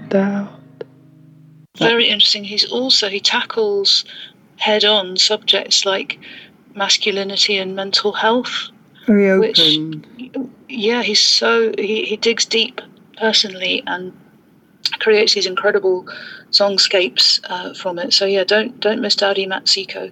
doubt. Very interesting. He tackles head-on subjects like masculinity and mental health. Very open. He digs deep personally and creates these incredible songscapes from it. So yeah, don't miss Dowdy Matsiko.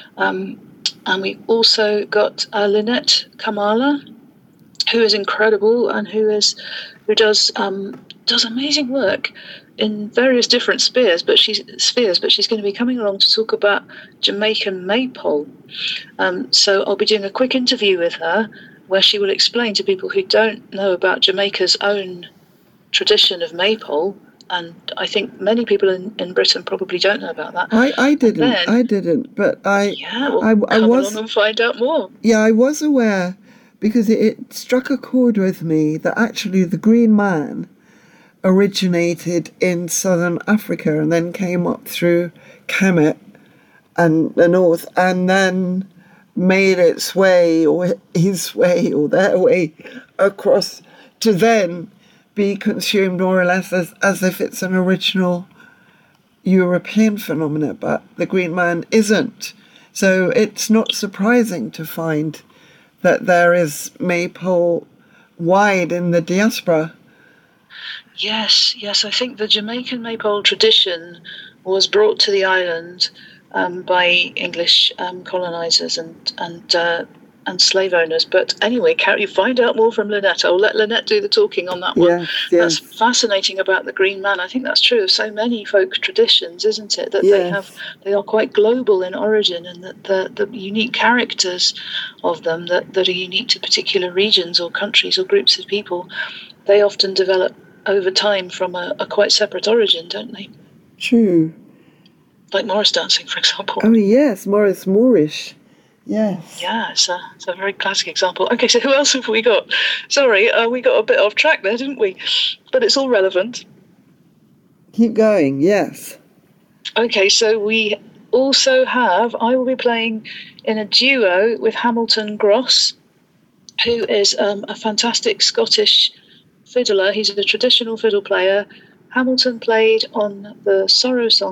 And we also got Lynette Kamala, who is incredible and who does amazing work in various different spheres, but she's going to be coming along to talk about Jamaican maypole. So I'll be doing a quick interview with her where she will explain to people who don't know about Jamaica's own tradition of maypole. And I think many people in Britain probably don't know about that. I didn't, but I was along and find out more. Yeah, I was aware, because it struck a chord with me that actually the Green Man originated in southern Africa and then came up through Kemet and the north, and then made its way, or his way, or their way across to then be consumed more or less as if it's an original European phenomenon, but the Green Man isn't. So it's not surprising to find that there is maypole wide in the diaspora. Yes. I think the Jamaican maypole tradition was brought to the island by English colonisers and slave owners. But anyway, you find out more from Lynette. I'll let Lynette do the talking on that one. Yes. That's fascinating about the Green Man. I think that's true of so many folk traditions, isn't it? That they are quite global in origin, and that the unique characters of them that are unique to particular regions or countries or groups of people, they often develop over time from a quite separate origin, don't they? True. Like Morris dancing, for example. Oh yes, Morris Moorish. Yes. Yeah, it's a very classic example. Okay, so who else have we got? Sorry, we got a bit off track there, didn't we? But it's all relevant. Keep going, yes. Okay, so we also I will be playing in a duo with Hamilton Gross, who is a fantastic Scottish fiddler. He's a traditional fiddle player. Hamilton played on the Sorrow Song